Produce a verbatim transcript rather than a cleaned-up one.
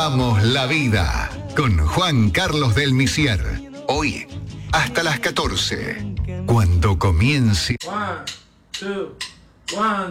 Amamos la vida con Juan Carlos del Misier. Hoy hasta las catorce. Cuando comience. One, two, one.